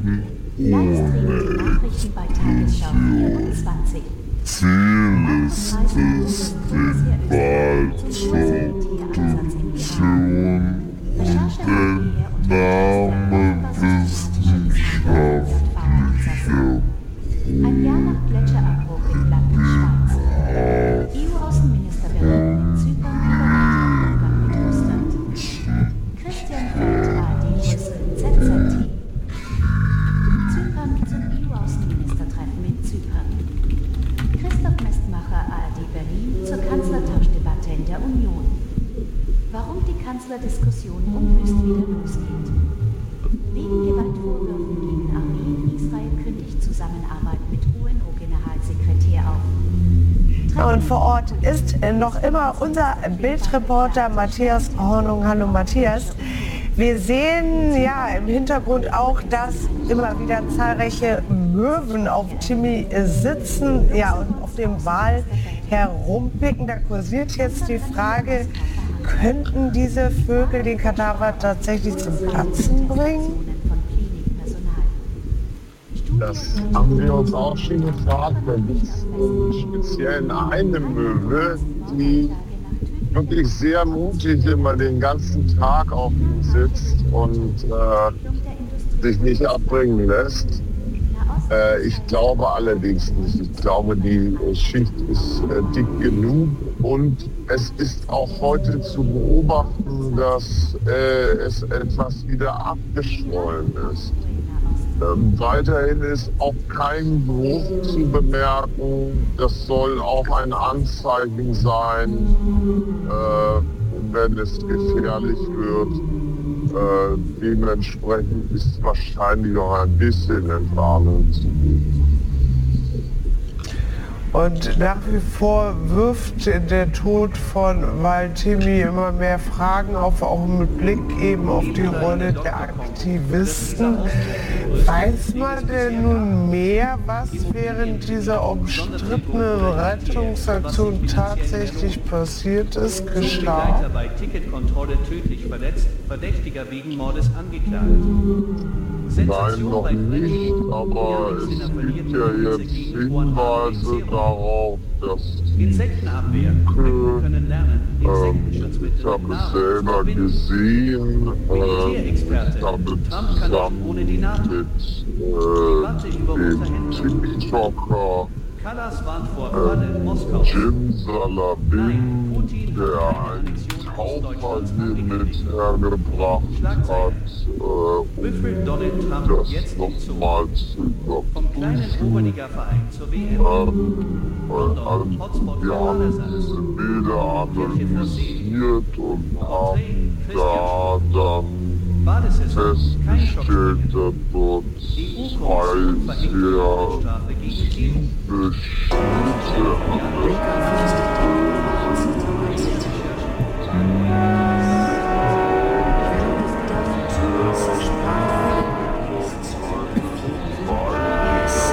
Livestream die Nachrichten bei Tagesschau 24. Ziel ist es, den Wahl zur Obduktion und Entnahme wissenschaftlicher Ein Jahr nach Gletscherabbruch im Land Schweiz. EU-Außenminister berät mit Zypern über den Umgang mit Russland. Christian Feld, ARD-News, ZZT. Zypern zum EU-Außenministertreffen in Zypern. Christoph Mestmacher, ARD Berlin, zur Kanzlertauschdebatte in der Union. Warum die Kanzlerdiskussion unwüst wieder losgeht. Wegen Gewaltvorwürfen gegen Armee Israel kündigt Zusammenarbeit mit UNO-Generalsekretär auf. Und vor Ort ist noch immer unser Bildreporter Matthias Hornung. Hallo Matthias. Wir sehen ja im Hintergrund auch, dass immer wieder zahlreiche Möwen auf Timi sitzen, ja, und auf dem Wal herumpicken. Da kursiert jetzt die Frage, könnten diese Vögel den Kadaver tatsächlich zum Platzen bringen? Das haben wir uns auch schon gefragt. Da gibt es speziell eine Möwe, die wirklich sehr mutig immer den ganzen Tag auf ihm sitzt und sich nicht abbringen lässt. Ich glaube allerdings nicht. Ich glaube, die Schicht ist dick genug und es ist auch heute zu beobachten, dass es etwas wieder abgeschwollen ist. Weiterhin ist auch kein Bruch zu bemerken. Das soll auch ein Anzeichen sein, wenn es gefährlich wird. Dementsprechend ist wahrscheinlich auch ein bisschen Entwarnung zu geben. Und nach wie vor wirft der Tod von Waltimi immer mehr Fragen auf, auch mit Blick eben auf die Rolle der Aktivisten. Weiß man denn nun mehr, was während dieser umstrittenen Rettungsaktion tatsächlich passiert ist, geschah? Bei Ticketkontrolle tödlich verletzt, Verdächtiger wegen Mordes angeklagt. Nein, noch nicht, aber es gibt ja jetzt Hinweise darauf, dass die Insektenabwehr. Können lernen. ich habe es selber gesehen, ich habe zusammen mit dem TikToker Jim Salabin, der einen Taucher hier mit hergebracht hat, das nochmal zu überprüfen. Wir haben diese Bilder analysiert und haben da dann festgestellt, dass dort zwei sehr tiefe Schnitte an der